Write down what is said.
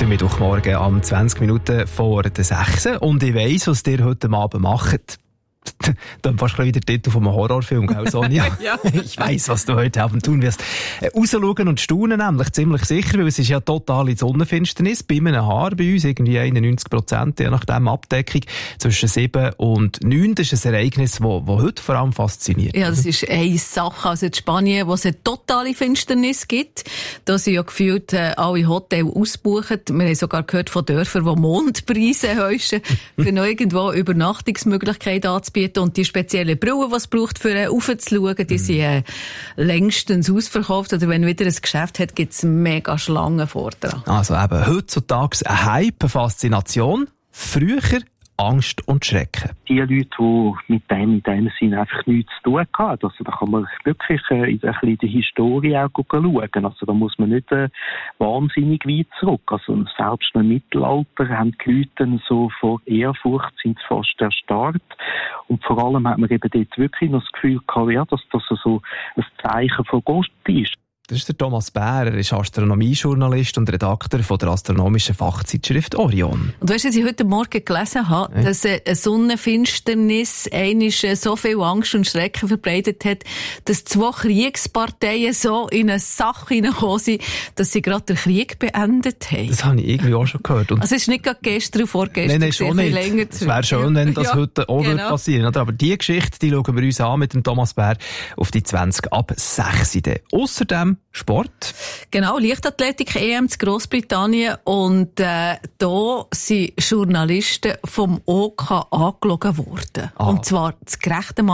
ist Mittwochmorgen am 20 Minuten vor der 6. Und ich weiss, was ihr heute Abend macht. Dann fast wieder der Titel von einem Horrorfilm, gell, Sonja? Ja. Ich weiss, was du heute Abend tun wirst. Rausschauen und staunen nämlich ziemlich sicher, weil es ist ja total in Sonnenfinsternis. Bei einem Haar bei uns, irgendwie 91%, je nachdem Abdeckung, zwischen 7 und 9. Das ist ein Ereignis, das heute vor allem fasziniert. Ja, das ist eine Sache. Also in Spanien, wo es eine totale Finsternis gibt, da sind ja gefühlt alle Hotels ausgebucht. Wir haben sogar gehört von Dörfern, die Mondpreise heischen, für noch irgendwo Übernachtungsmöglichkeiten anzubieten. Und die speziellen Brillen, die es braucht, für raufzuschauen, die sind längstens ausverkauft. Oder wenn wieder ein Geschäft hat, gibt es mega Schlangen vor dran. Also eben heutzutage ein Hype, eine Faszination. Früher Angst und Schrecken. Die Leute, die mit dem in dem Sinne einfach nichts zu tun hatten, also da kann man wirklich in der Historie auch schauen. Also da muss man nicht wahnsinnig weit zurück. Also selbst im Mittelalter haben die Leute dann so vor Ehrfurcht sind fast erstarrt. Und vor allem hat man eben dort wirklich noch das Gefühl gehabt, ja, dass das so ein Zeichen von Gott ist. Das ist der Thomas Bär, er ist Astronomiejournalist und Redakteur von der astronomischen Fachzeitschrift Orion. Und weißt du, was ich heute Morgen gelesen habe, dass eine Sonnenfinsternis einmal so viel Angst und Schrecken verbreitet hat, dass 2 Kriegsparteien so in eine Sache hineingekommen sind, dass sie gerade den Krieg beendet haben. Das habe ich irgendwie auch schon gehört. Und also es ist nicht gerade gestern und vorgestern. Nein, schon nicht. Länger es wäre schön, wenn das heute auch genau. passieren würde. Aber die Geschichte, die schauen wir uns an mit dem Thomas Bär auf die 20 ab 6. Außerdem Sport. Genau, Leichtathletik-EM zu Grossbritannien. Und da sind Journalisten vom OK angelogen worden. Und zwar das gerechte